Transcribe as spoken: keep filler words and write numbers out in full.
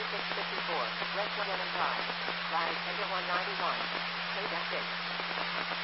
six fifty-four, West eleven Drive. Rise into one ninety-one. Take exit.